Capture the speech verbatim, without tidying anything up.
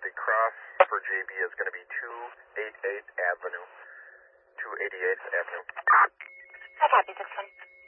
the cross for J B is going to be two eighty-eighth Avenue. two eighty-eighth Avenue. I copy this one.